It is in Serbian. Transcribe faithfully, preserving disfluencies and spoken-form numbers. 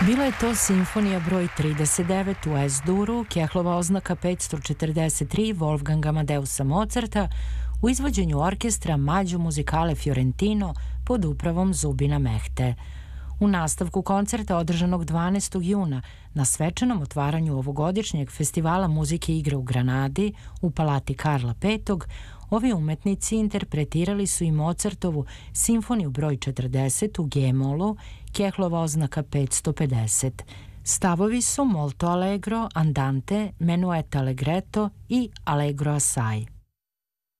Bila je to simfonija broj trideset devet u Es-duru, Kehlova oznaka petsto četrdeset tri Wolfganga Amadeusa Mozarta u izvođenju orkestra Maggio Musicale Fiorentino pod upravom Zubina Mehte. U nastavku koncerta održanog dvanaestog juna na svečanom otvaranju ovogodišnjeg festivala muzike i igre u Granadi u Palati Karla petog, ovi umetnici interpretirali su i Mozartovu simfoniju broj četrdeset u G-molu, Kehlova oznaka petsto pedeset. Stavovi su molto allegro, andante, menuet allegretto i allegro assai.